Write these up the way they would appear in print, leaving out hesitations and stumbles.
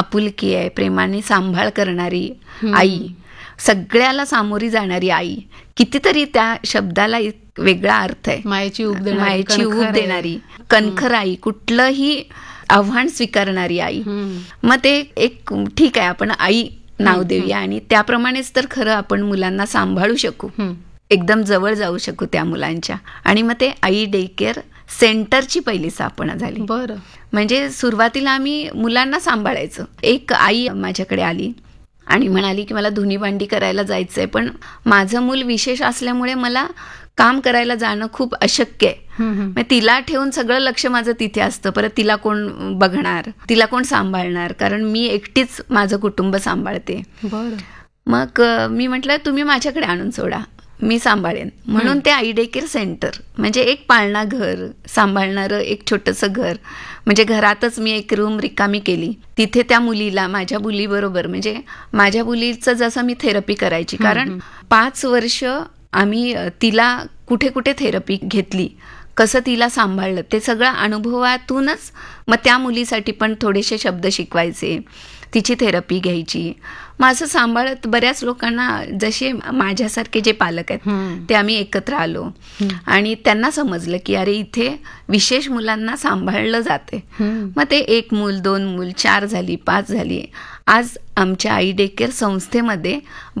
आपुलकी आहे, प्रेमाने सांभाळ करणारी आई, सगळ्याला सामोरी जाणारी आई. कितीतरी त्या शब्दाला एक वेगळा अर्थ आहे. मायेची ऊब देणारी, कणखर आई, कुठलंही आव्हान स्वीकारणारी आई. मग ते एक ठीक आहे, आपण आई नाव देऊया आणि त्याप्रमाणेच तर खरं आपण मुलांना सांभाळू शकू, एकदम जवळ जाऊ शकू त्या मुलांच्या. आणि मग ते आई डे केअर सेंटरची पहिली स्थापना झाली. बरं. म्हणजे सुरुवातीला आम्ही मुलांना सांभाळायचं. एक आई माझ्याकडे आली आणि म्हणाली की मला धुनी भांडी करायला जायचंय, पण माझं मूल विशेष असल्यामुळे मला काम करायला जाणं खूप अशक्य आहे. मग तिला ठेवून सगळं लक्ष माझं तिथे असतं. परत तिला कोण बघणार, तिला कोण सांभाळणार, कारण मी एकटीच माझं कुटुंब सांभाळते. बरं. मग मी म्हटलं तुम्ही माझ्याकडे आणून सोडा, मी सांभाळेन. म्हणून ते आई डे केअर सेंटर म्हणजे एक पाळणा घर, सांभाळणारं एक छोटंसं घर. म्हणजे घरातच मी एक रूम रिकामी केली. तिथे त्या मुलीला, माझ्या मुलीबरोबर, म्हणजे माझ्या मुलीचं जसं मी थेरपी करायची, कारण 5 वर्ष आम्ही तिला कुठे कुठे थेरपी घेतली, कसं तिला सांभाळलं, ते सगळं अनुभवातूनच. मग त्या मुलीसाठी पण थोडेसे शब्द शिकवायचे, तिची थेरपी घ्यायची. मग असं सांभाळत बऱ्याच लोकांना, जसे माझ्यासारखे जे पालक आहेत ते आम्ही एकत्र आलो आणि त्यांना समजलं की अरे इथे विशेष मुलांना सांभाळलं जाते. मग ते 1 मूल, 2 मूल, 4 झाली, 5 झाली. आज आमच्या आई डे केअर संस्थेमध्ये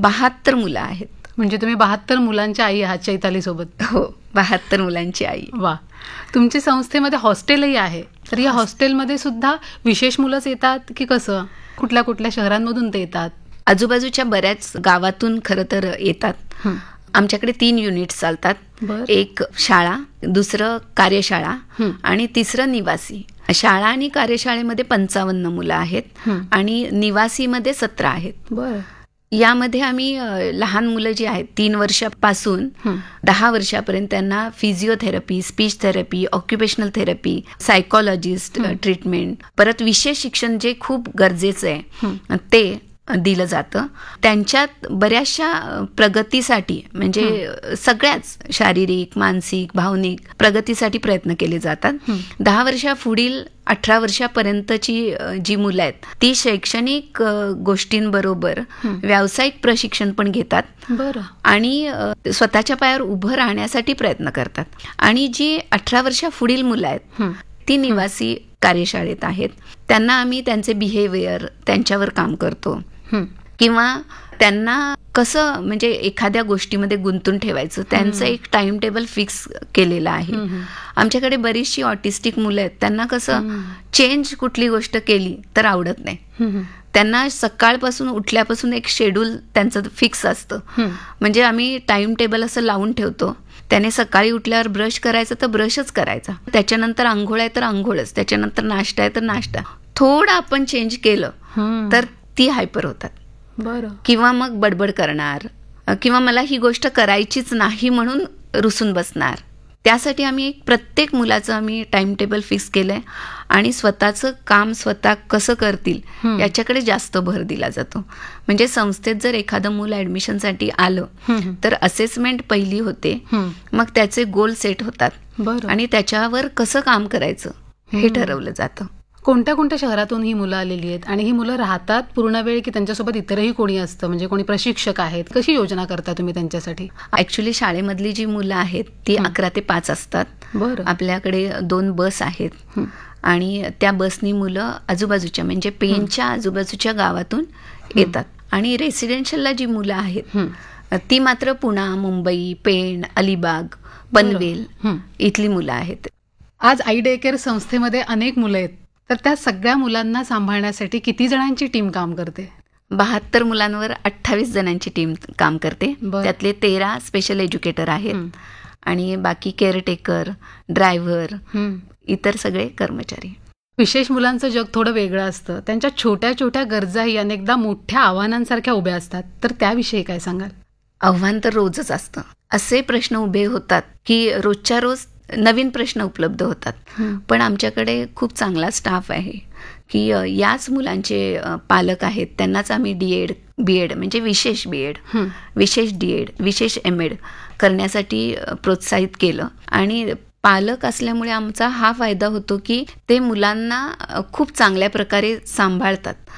72 मुलं आहेत. म्हणजे तुम्ही 72 मुलांच्या आई आहात चैताली सोबत? हो, 72 मुलांची आई. वा. तुमच्या संस्थेमध्ये हॉस्टेलही आहे, तर या हॉस्टेलमध्ये सुद्धा विशेष मुलंच येतात की कसं? कुठल्या कुठल्या शहरांमधून ते येतात? आजूबाजूच्या बऱ्याच गावातून खरं तर येतात. आमच्याकडे 3 युनिट्स चालतात. एक शाळा, दुसरं कार्यशाळा आणि तिसरं निवासी. शाळा आणि कार्यशाळेमध्ये 55 मुलं आहेत आणि निवासीमध्ये 17 आहेत. बरं. यामध्ये आम्ही लहान मुलं जी आहेत 3 वर्षापासून 10 वर्षापर्यंत त्यांना physiotherapy, speech therapy, occupational therapy, psychologist treatment, परत विशेष शिक्षण जे खूप गरजेचं आहे ते दिलं जातं. त्यांच्यात बऱ्याचशा प्रगतीसाठी, म्हणजे सगळ्याच शारीरिक, मानसिक, भावनिक प्रगतीसाठी प्रयत्न केले जातात. 10 वर्षापुढील 18 वर्षापर्यंतची जी मुलं आहेत ती शैक्षणिक गोष्टींबरोबर व्यावसायिक प्रशिक्षण पण घेतात. बरं. आणि स्वतःच्या पायावर उभं राहण्यासाठी प्रयत्न करतात. आणि जी 18 वर्षापुढील मुलं आहेत ती निवासी कार्यशाळेत आहेत. त्यांना आम्ही त्यांचे बिहेवियर, त्यांच्यावर काम करतो, किंवा त्यांना कसं म्हणजे एखाद्या गोष्टीमध्ये गुंतून ठेवायचं, त्यांचं एक टाइम टेबल फिक्स केलेलं आहे. आमच्याकडे बरीचशी ऑटिस्टिक मुलं आहेत, त्यांना कसं चेंज कुठली गोष्ट केली तर आवडत नाही. त्यांना सकाळपासून उठल्यापासून एक शेड्यूल त्यांचं फिक्स असतं. म्हणजे आम्ही टाइम टेबल असं लावून ठेवतो. त्याने सकाळी उठल्यावर ब्रश करायचं तर ब्रशच करायचा, त्याच्यानंतर आंघोळ आहे तर आंघोळच, त्याच्यानंतर नाश्ता आहे तर नाश्ता. थोडं आपण चेंज केलं तर ती हायपर होतात. बरं. किंवा मग बडबड करणार, किंवा मला ही गोष्ट करायचीच नाही म्हणून रुसून बसणार. त्यासाठी आम्ही प्रत्येक मुलाचं आम्ही टाइम टेबल फिक्स केलंय आणि स्वतःचं काम स्वतः कसं करतील याच्याकडे जास्त भर दिला जातो. म्हणजे संस्थेत जर एखादं मूल ऍडमिशनसाठी आलं तर असेसमेंट पहिली होते, मग त्याचे गोल सेट होतात आणि त्याच्यावर कसं काम करायचं हे ठरवलं जातं. कोणत्या कोणत्या शहरातून ही मुलं आलेली आहेत आणि ही मुलं राहतात पूर्ण वेळ की त्यांच्यासोबत इतरही कोणी असतं, म्हणजे कोणी प्रशिक्षक आहेत? कशी योजना करता तुम्ही त्यांच्यासाठी? ऍक्च्युली शाळेमधली जी मुलं आहेत ती 11 ते 5 असतात. बरं. आपल्याकडे 2 बस आहेत आणि त्या बसनी मुलं आजूबाजूच्या म्हणजे पेणच्या आजूबाजूच्या गावातून येतात. आणि रेसिडेन्शियलला जी मुलं आहेत ती मात्र पुणा, मुंबई, पेण, अलिबाग, पनवेल इथली मुलं आहेत. आज आई डे केअर संस्थेमध्ये अनेक मुलं आहेत, तर त्या सगळ्या मुलांना सांभाळण्यासाठी किती जणांची टीम काम करते? 72 मुलांवर 28 जणांची टीम काम करते. त्यातले 13 स्पेशल एज्युकेटर आहेत आणि बाकी केअरटेकर, ड्रायव्हर, इतर सगळे कर्मचारी. विशेष मुलांचं जग थोडं वेगळं असतं. त्यांच्या छोट्या छोट्या गरजाही अनेकदा मोठ्या आव्हानांसारख्या उभ्या असतात, तर त्याविषयी काय सांगाल? आव्हान तर रोजच असतं. असे प्रश्न उभे होतात की रोजच्या रोज नवीन प्रश्न उपलब्ध होतात. पण आमच्याकडे खूप चांगला स्टाफ आहे की याच मुलांचे पालक आहेत, त्यांनाच आम्ही DED, BEd म्हणजे विशेष BEd, विशेष DED, विशेष MAd करण्यासाठी प्रोत्साहित केलं. आणि पालक असल्यामुळे आमचा हा फायदा होतो की ते मुलांना खूप चांगल्या प्रकारे सांभाळतात.